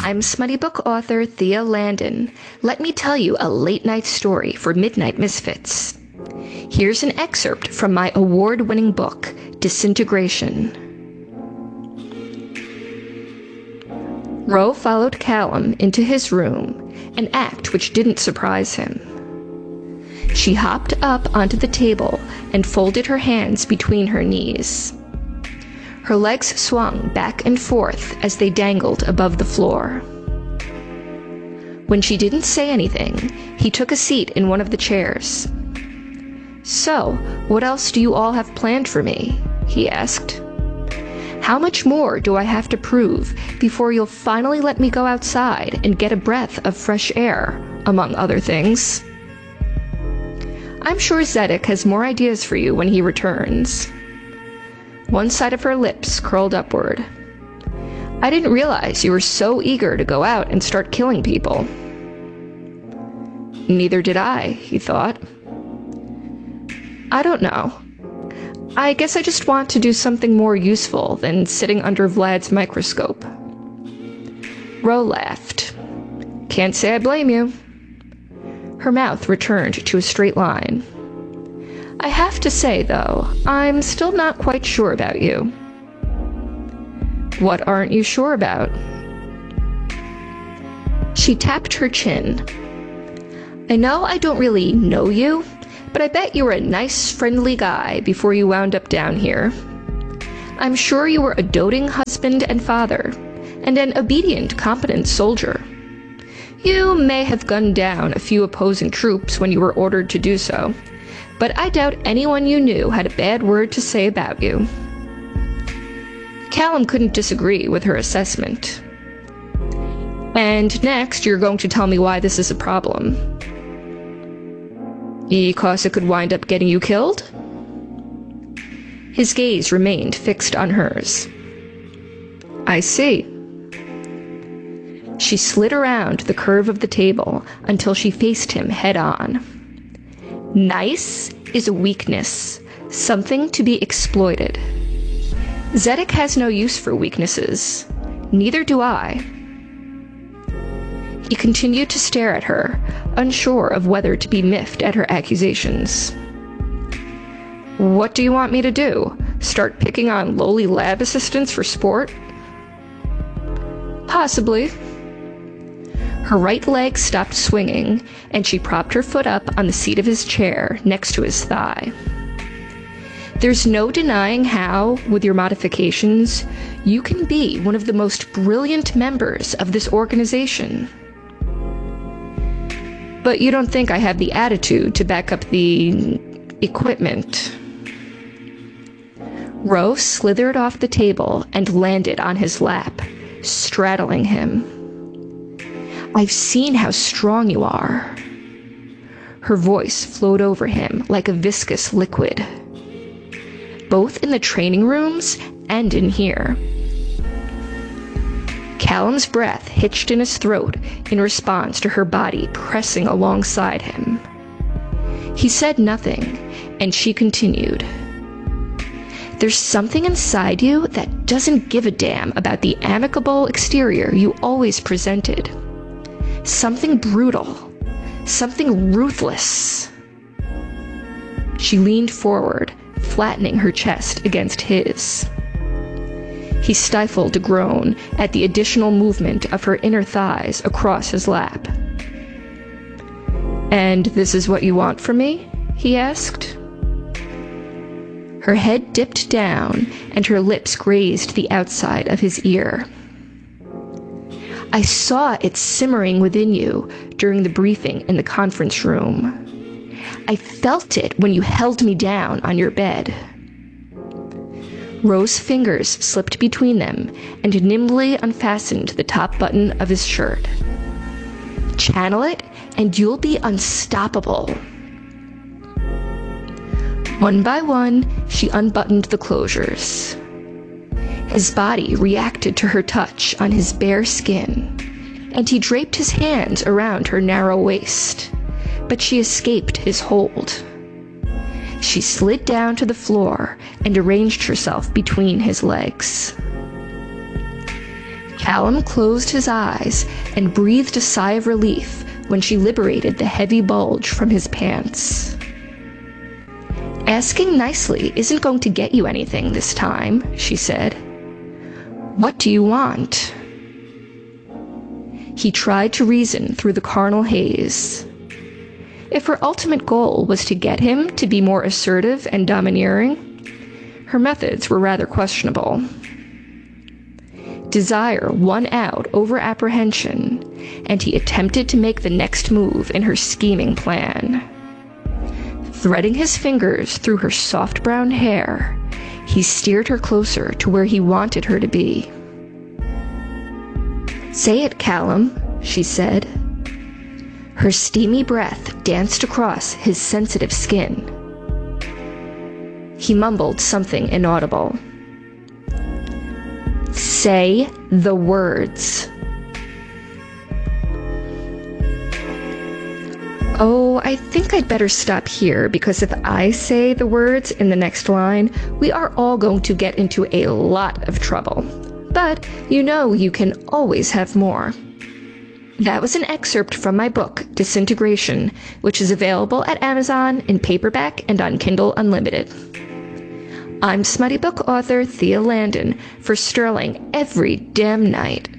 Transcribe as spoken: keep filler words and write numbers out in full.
I'm smutty book author Thea Landon. Let me tell you a late-night story for Midnight Misfits. Here's an excerpt from my award-winning book, Disintegration. Ro followed Callum into his room, an act which didn't surprise him. She hopped up onto the table and folded her hands between her knees. Her legs swung back and forth as they dangled above the floor. When she didn't say anything, he took a seat in one of the chairs. "So, what else do you all have planned for me?" he asked. "How much more do I have to prove before you'll finally let me go outside and get a breath of fresh air, among other things?" "I'm sure Zedek has more ideas for you when he returns." One side of her lips curled upward. "I didn't realize you were so eager to go out and start killing people." Neither did I, he thought. "I don't know. I guess I just want to do something more useful than sitting under Vlad's microscope." Ro laughed. "Can't say I blame you." Her mouth returned to a straight line. "I have to say, though, I'm still not quite sure about you." "What aren't you sure about?" She tapped her chin. "I know I don't really know you, but I bet you were a nice, friendly guy before you wound up down here. I'm sure you were a doting husband and father, and an obedient, competent soldier. You may have gunned down a few opposing troops when you were ordered to do so, but I doubt anyone you knew had a bad word to say about you." Callum couldn't disagree with her assessment. "And next, you're going to tell me why this is a problem." "Because it could wind up getting you killed?" His gaze remained fixed on hers. "I see." She slid around the curve of the table until she faced him head-on. "Nice is a weakness, something to be exploited. Zedek has no use for weaknesses. Neither do I." He continued to stare at her, unsure of whether to be miffed at her accusations. "What do you want me to do? Start picking on lowly lab assistants for sport?" "Possibly." Her right leg stopped swinging, and she propped her foot up on the seat of his chair next to his thigh. "There's no denying how, with your modifications, you can be one of the most brilliant members of this organization. But you don't think I have the attitude to back up the equipment." Ro slithered off the table and landed on his lap, straddling him. "I've seen how strong you are." Her voice flowed over him like a viscous liquid. "Both in the training rooms and in here." Callum's breath hitched in his throat in response to her body pressing alongside him. He said nothing, and she continued. "There's something inside you that doesn't give a damn about the amicable exterior you always presented. Something brutal. Something ruthless." She leaned forward, flattening her chest against his. He stifled a groan at the additional movement of her inner thighs across his lap. "And this is what you want from me?" he asked. Her head dipped down, and her lips grazed the outside of his ear. "I saw it simmering within you during the briefing in the conference room. I felt it when you held me down on your bed." Ro's fingers slipped between them and nimbly unfastened the top button of his shirt. "Channel it, and you'll be unstoppable." One by one, she unbuttoned the closures. His body reacted to her touch on his bare skin, and he draped his hands around her narrow waist, but she escaped his hold. She slid down to the floor and arranged herself between his legs. Callum closed his eyes and breathed a sigh of relief when she liberated the heavy bulge from his pants. "Asking nicely isn't going to get you anything this time," she said. "What do you want?" He tried to reason through the carnal haze. If her ultimate goal was to get him to be more assertive and domineering, her methods were rather questionable. Desire won out over apprehension, and he attempted to make the next move in her scheming plan. Threading his fingers through her soft brown hair, he steered her closer to where he wanted her to be. "Say it, Callum," she said. Her steamy breath danced across his sensitive skin. He mumbled something inaudible. "Say the words." Oh, I think I'd better stop here, because if I say the words in the next line, we are all going to get into a lot of trouble. But you know you can always have more. That was an excerpt from my book, Disintegration, which is available at Amazon in paperback and on Kindle Unlimited. I'm smutty book author Thea Landon for Sterling every damn night.